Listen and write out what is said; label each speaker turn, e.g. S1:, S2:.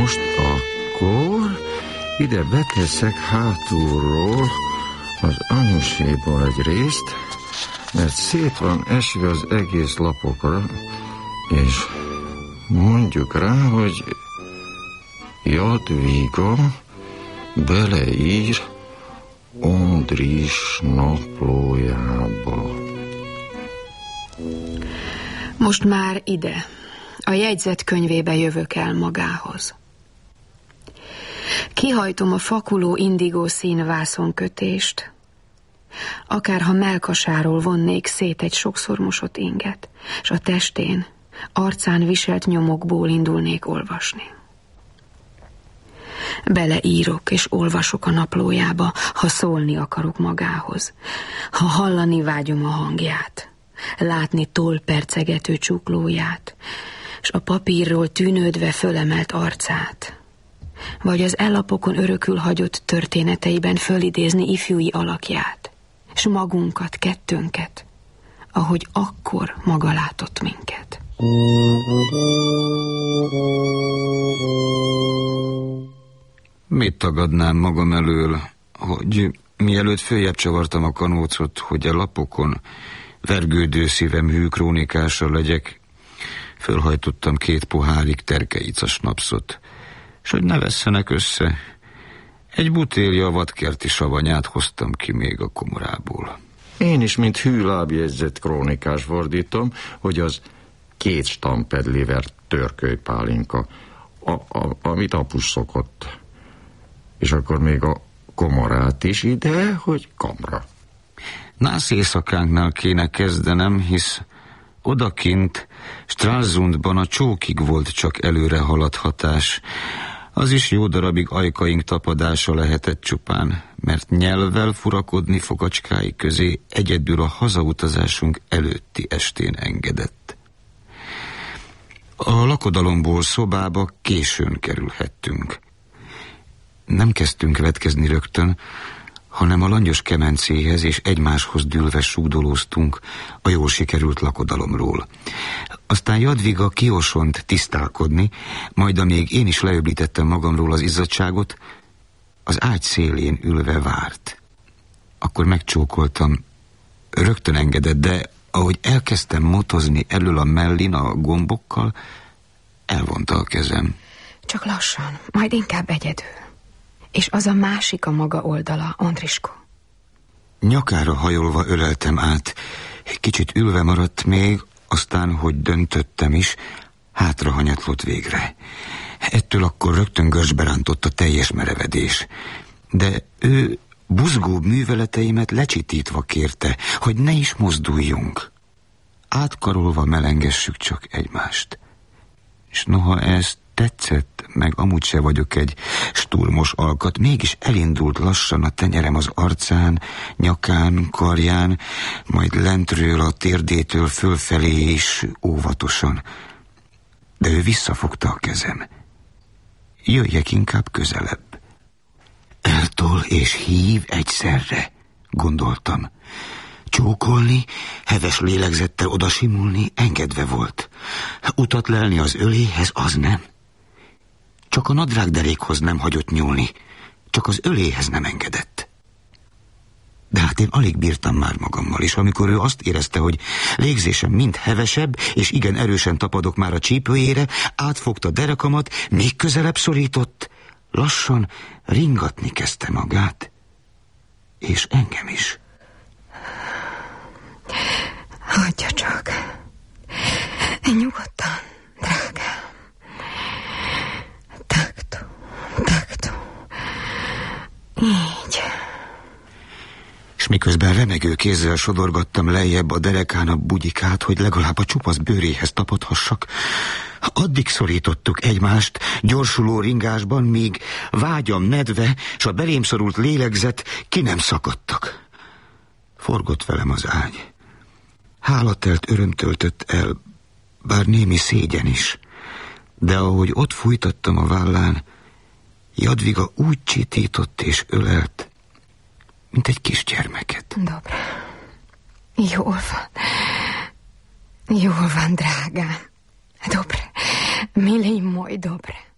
S1: Most akkor ide beteszek hátulról az anyuséból egy részt, mert szét van esve az egész lapokra, és mondjuk rá, hogy Jadviga beleír Andris naplójába.
S2: Most már ide, a jegyzetkönyvébe jövök el magához. Kihajtom a fakuló indigó szín vászonkötést, akárha mellkasáról vonnék szét egy sokszor mosott inget, s a testén, arcán viselt nyomokból indulnék olvasni. Beleírok és olvasok a naplójába, ha szólni akarok magához, ha hallani vágyom a hangját, látni tollpercegető csuklóját, s a papírról tűnődve fölemelt arcát, vagy az ellapokon örökül hagyott történeteiben fölidézni ifjúi alakját, s magunkat, kettőnket, ahogy akkor maga látott minket.
S3: Mit tagadnám magam elől, hogy mielőtt följebb csavartam a kanócot, hogy a lapokon vergődő szívem hű krónikása legyek, fölhajtottam 2 pohárig terkeicas napszot, s hogy ne vesszenek össze, egy butélja vadkerti savanyát hoztam ki még a komorából.
S1: Én is, mint hű lábjegyzett krónikás fordítom, hogy az 2 stampedliver törkölypálinka, amit apus szokott. És akkor még a komorát is ide, hogy kamra.
S3: Nász éjszakánknál kéne kezdenem, hisz odakint Stralsundban a csókig volt csak előre haladhatás. Az is jó darabig ajkaink tapadása lehetett csupán, mert nyelvvel furakodni fogacskái közé egyedül a hazautazásunk előtti estén engedett. A lakodalomból szobába későn kerülhettünk. Nem kezdtünk vetkezni rögtön, hanem a langyos kemencéhez és egymáshoz dűlve súgdolóztunk a jól sikerült lakodalomról. Aztán Jadviga kiosont tisztálkodni, majd amíg én is leöblítettem magamról az izzadságot, az ágy szélén ülve várt. Akkor megcsókoltam, rögtön engedett, de ahogy elkezdtem motozni elől a mellin a gombokkal, elvonta a kezem.
S2: Csak lassan, majd inkább egyedül. És az a másik a maga oldala, Andrisko.
S3: Nyakára hajolva öleltem át. Kicsit ülve maradt még, aztán, hogy döntöttem is, hátra hanyatlott végre. Ettől akkor rögtön görcsbe rántott a teljes merevedés. De ő buzgóbb műveleteimet lecsitítva kérte, hogy ne is mozduljunk. Átkarolva melengessük csak egymást. És noha ezt tetszett, meg amúgy se vagyok egy sturmos alkat, mégis elindult lassan a tenyerem az arcán, nyakán, karján, majd lentről a térdétől fölfelé is óvatosan. De ő visszafogta a kezem. Jöjjek inkább közelebb. Eltol és hív egyszerre, gondoltam. Csókolni, heves lélegzettel odasimulni engedve volt. Utat lelni az öléhez, az nem. Csak a nadrágderékhoz nem hagyott nyúlni, csak az öléhez nem engedett. De hát én alig bírtam már magammal, és amikor ő azt érezte, hogy légzésem mind hevesebb, és igen erősen tapadok már a csípőjére, átfogta derekamat, még közelebb szorított, lassan ringatni kezdte magát, és engem is.
S2: Hagyja csak. Nyugodtan, drágám. Taktó. Így.
S3: És miközben remegő kézzel sodorgattam lejjebb a derekán a bugyikát, hogy legalább a csupasz bőréhez tapadhassak, addig szorítottuk egymást gyorsuló ringásban, míg vágyam nedve, s a belém szorult lélegzet ki nem szakadtak. Forgott velem az ágy. Hálatelt öröm töltött el, bár némi szégyen is, de ahogy ott fújtattam a vállán, Jadviga úgy csitított és ölelt, mint egy kisgyermeket.
S2: Dobre. Jól van, drágám. Dobre. Milý môj, dobre.